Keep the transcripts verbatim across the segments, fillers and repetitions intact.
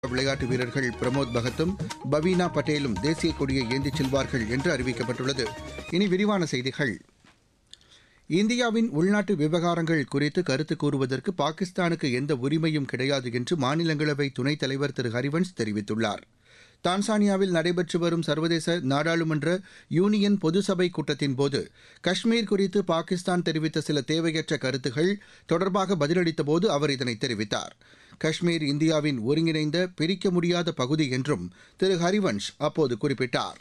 விளையாட்டு வீரர்கள் பிரமோத் பகத்தும் பவீனா பட்டேலும் தேசிய கொடியை ஏந்திச் செல்வார்கள் என்று அறிவிக்கப்பட்டுள்ளது. இனி விரிவான செய்திகள். இந்தியாவின் உள்நாட்டு விவகாரங்கள் குறித்து கருத்து கூறுவதற்கு பாகிஸ்தானுக்கு எந்த உரிமையும் கிடையாது என்று மாநிலங்களவை துணைத் தலைவர் திரு ஹரிவன்ஷ் தெரிவித்துள்ளார். தான்சானியாவில் நடைபெற்று வரும் சர்வதேச நாடாளுமன்ற யூனியன் பொதுசபை கூட்டத்தின்போது காஷ்மீர் குறித்து பாகிஸ்தான் தெரிவித்த சில தேவையற்ற கருத்துகள் தொடர்பாக பதிலளித்தபோது அவர் இதனை தெரிவித்தார். காஷ்மீர் இந்தியாவின் ஒருங்கிணைந்த பிரிக்க முடியாத பகுதி என்றும் திரு ஹரிவன்ஷ் அப்போது குறிப்பிட்டார்.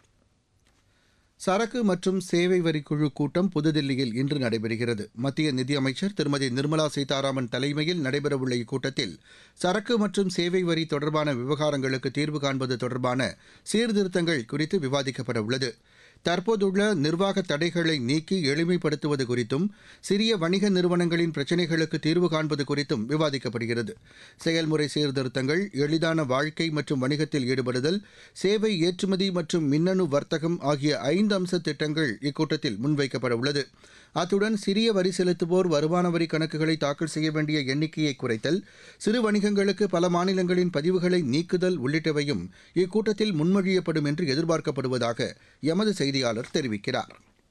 சரக்கு மற்றும் சேவை வரி குழு கூட்டம் புதுதில்லியில் இன்று நடைபெறுகிறது. மத்திய நிதியமைச்சர் திருமதி நிர்மலா சீதாராமன் தலைமையில் நடைபெறவுள்ள இக்கூட்டத்தில் சரக்கு மற்றும் சேவை வரி தொடர்பான விவகாரங்களுக்கு தீர்வு காண்பது தொடர்பான சீர்திருத்தங்கள் குறித்து விவாதிக்கப்பட உள்ளது. தற்போதுள்ள நிர்வாக தடைகளை நீக்கி எளிமைப்படுத்துவது குறித்தும் சிறிய வணிக நிறுவனங்களின் பிரச்சினைகளுக்கு தீர்வு காண்பது குறித்தும் விவாதிக்கப்படுகிறது. செயல்முறை சீர்திருத்தங்கள், எளிதான வாழ்க்கை மற்றும் வணிகத்தில் ஈடுபடுதல், சேவை ஏற்றுமதி மற்றும் மின்னணு வர்த்தகம் ஆகிய ஐந்து அம்ச திட்டங்கள் இக்கூட்டத்தில் முன்வைக்கப்பட உள்ளது. அத்துடன் சிறிய வரி செலுத்துவோர் வருமான வரி கணக்குகளை தாக்கல் செய்ய வேண்டிய எண்ணிக்கையை குறைத்தல், சிறு வணிகங்களுக்கு பல மாநிலங்களின் பதிவுகளை நீக்குதல் உள்ளிட்டவையும் இக்கூட்டத்தில் முன்மொழியப்படும் என்று எதிர்பார்க்கப்படுவதாக எமது செய்தியாளர் தெரிவிக்கிறார்.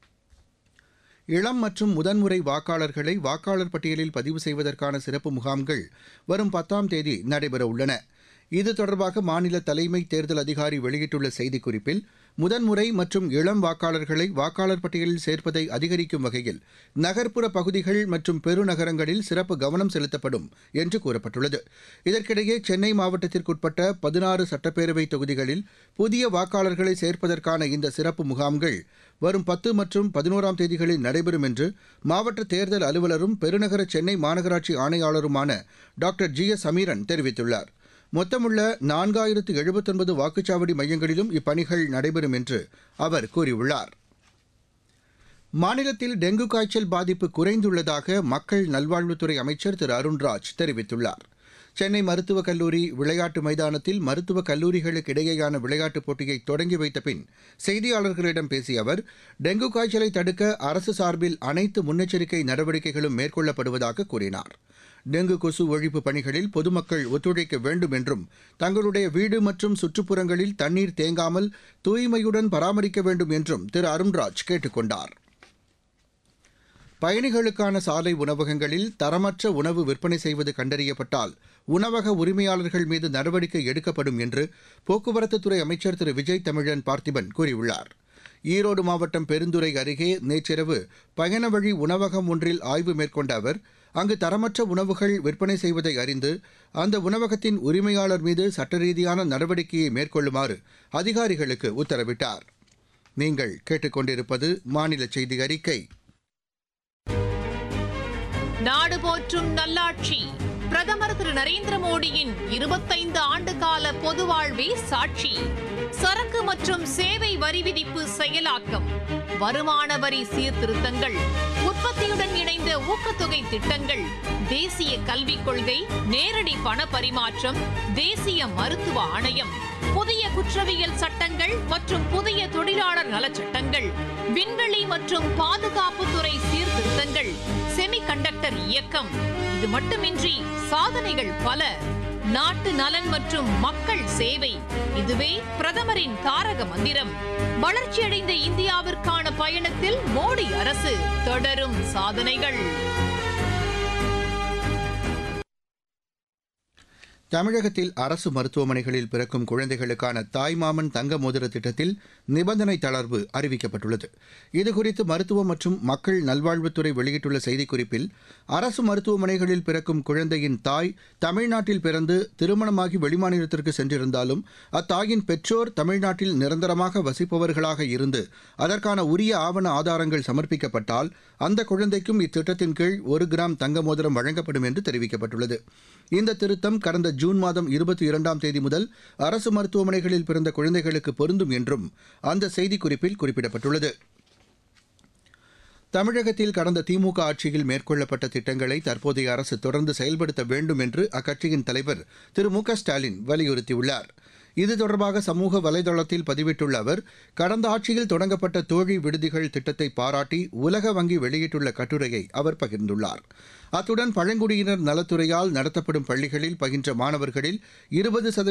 இளம் மற்றும் முதன்முறை வாக்காளர்களை வாக்காளர் பட்டியலில் பதிவு செய்வதற்கான சிறப்பு முகாம்கள் வரும் பத்தாம் தேதி நடைபெறவுள்ளன. இது தொடர்பாக மாநில தலைமை தேர்தல் அதிகாரி வெளியிட்டுள்ள செய்திக்குறிப்பில், முதன்முறை மற்றும் இளம் வாக்காளர்களை வாக்காளர் பட்டியலில் சேர்ப்பதை அதிகரிக்கும் வகையில் நகர்ப்புற பகுதிகள் மற்றும் பெருநகரங்களில் சிறப்பு கவனம் செலுத்தப்படும் என்று கூறப்பட்டுள்ளது. இதற்கிடையே சென்னை மாவட்டத்திற்குட்பட்ட பதினாறு சட்டப்பேரவை தொகுதிகளில் புதிய வாக்காளர்களை சேர்ப்பதற்கான இந்த சிறப்பு முகாம்கள் வரும் பத்து மற்றும் பதினோராம் தேதிகளில் நடைபெறும் என்று மாவட்ட தேர்தல் அலுவலரும் பெருநகர சென்னை மாநகராட்சி ஆணையாளருமான டாக்டர் ஜி எஸ் சமீரன் தெரிவித்துள்ளார். மொத்தமுள்ள நான்காயிரத்து எழுபத்தொன்பது வாக்குச்சாவடி மையங்களிலும் இப்பணிகள் நடைபெறும் என்று அவர் கூறியுள்ளார். மாநிலத்தில் டெங்கு காய்ச்சல் பாதிப்பு குறைந்துள்ளதாக மக்கள் நல்வாழ்வுத்துறை அமைச்சர் திரு அருண்ராஜ் தெரிவித்துள்ளார். சென்னை மருத்துவக் கல்லூரி விளையாட்டு மைதானத்தில் மருத்துவக் கல்லூரிகளுக்கு இடையேயான விளையாட்டுப் போட்டியை தொடங்கி வைத்த பின் செய்தியாளர்களிடம் பேசிய அவர், டெங்கு காய்ச்சலை தடுக்க அரசு சார்பில் அனைத்து முன்னெச்சரிக்கை நடவடிக்கைகளும் மேற்கொள்ளப்படுவதாக கூறினார். டெங்கு கொசு ஒழிப்பு பணிகளில் பொதுமக்கள் ஒத்துழைக்க வேண்டும் என்றும், தங்களுடைய வீடு மற்றும் சுற்றுப்புறங்களில் தண்ணீர் தேங்காமல் தூய்மையுடன் பராமரிக்க வேண்டும் என்றும் திரு அருண்ராஜ் கேட்டுக் கொண்டார். பயணிகளுக்கான சாலை உணவகங்களில் தரமற்ற உணவு விற்பனை செய்வது கண்டறியப்பட்டால் உணவக உரிமையாளர்கள் மீது நடவடிக்கை எடுக்கப்படும் என்று போக்குவரத்துத்துறை அமைச்சர் திரு விஜய் தமிழன் பார்த்திபன் கூறியுள்ளார். ஈரோடு மாவட்டம் பெருந்துறை அருகே நேற்றிரவு பயண வழி உணவகம் ஒன்றில் ஆய்வு மேற்கொண்ட அவர், அங்கு தரமற்ற உணவுகள் விற்பனை செய்வதை அறிந்து அந்த உணவகத்தின் உரிமையாளர் மீது சட்டரீதியான நடவடிக்கையை மேற்கொள்ளுமாறு அதிகாரிகளுக்கு உத்தரவிட்டார். நீங்கள் கேட்டுக்கொண்டிருப்பது மாநில செய்தி அறிக்கை. நாடு போற்றும் நல்லாட்சி பிரதமர் திரு நரேந்திர மோடியின் இருபத்தைந்து ஆண்டு கால பொது வாழ்வே சாட்சி. சரக்கு மற்றும் சேவை வரி விதிப்பு செயலாக்கம், வருமான வரி சீர்திருத்தங்கள், உற்பத்தியுடன் இணைந்த ஊக்கத்தொகை திட்டங்கள், தேசிய கல்விக் கொள்கை, நேரடி பண பரிமாற்றம், தேசிய மருத்துவ ஆணையம், புதிய குற்றவியல் சட்டங்கள் மற்றும் புதிய தொழிலாளர் நலச்சட்டங்கள், விண்வெளி மற்றும் பாதுகாப்புத்துறை சீர்திருத்தங்கள், செமிகண்டக்டர் இயக்கம். இது மட்டுமின்றி சாதனைகள் பல. நாட்டு நலன் மற்றும் மக்கள் சேவை, இதுவே பிரதமரின் தாரக மந்திரம். வளர்ச்சியடைந்த இந்தியாவிற்கான பயணத்தில் மோடி அரசு தொடரும் சாதனைகள். தமிழகத்தில் அரசு மருத்துவமனைகளில் பிறக்கும் குழந்தைகளுக்கான தாய்மாமன் தங்க மோதிர திட்டத்தில் நிபந்தனை தளர்வு அறிவிக்கப்பட்டுள்ளது. இதுகுறித்து மருத்துவ மற்றும் மக்கள் நல்வாழ்வுத்துறை வெளியிட்டுள்ள செய்திக்குறிப்பில், அரசு மருத்துவமனைகளில் பிறக்கும் குழந்தையின் தாய் தமிழ்நாட்டில் பிறந்து திருமணமாகி வெளிமாநிலத்திற்கு சென்றிருந்தாலும் அத்தாயின் பெற்றோர் தமிழ்நாட்டில் நிரந்தரமாக வசிப்பவர்களாக இருந்து அதற்கான உரிய ஆவண ஆதாரங்கள் சமர்ப்பிக்கப்பட்டால் அந்த குழந்தைக்கும் இத்திட்டத்தின் கீழ் ஒரு கிராம் தங்க மோதிரம் வழங்கப்படும் என்று தெரிவிக்கப்பட்டுள்ளது. இந்த திருத்தம் கடந்த ஜூன் மாதம் இருபத்தி இரண்டாம் தேதி முதல் அரசு மருத்துவமனைகளில் பிறந்த குழந்தைகளுக்கு பொருந்தும் என்றும் அந்த செய்திக்குறிப்பில் குறிப்பிடப்பட்டுள்ளது. தமிழகத்தில் கடந்த திமுக ஆட்சியில் மேற்கொள்ளப்பட்ட திட்டங்களை தற்போதைய அரசு தொடர்ந்து செயல்படுத்த வேண்டும் என்று அக்கட்சியின் தலைவர் திரு மு க ஸ்டாலின் வலியுறுத்தியுள்ளார். இது தொடர்பாக சமூக வலைதளத்தில் பதிவிட்டுள்ள அவர், கடந்த ஆட்சியில் தொடங்கப்பட்ட தோழி விடுதிகள் திட்டத்தை பாராட்டி உலக வங்கி வெளியிட்டுள்ள கட்டுரையை அவர் பகிர்ந்துள்ளார். அத்துடன் பழங்குடியினர் நலத்துறையால் நடத்தப்படும் பள்ளிகளில் பயின்ற மாணவர்களில் இருபது சதவீத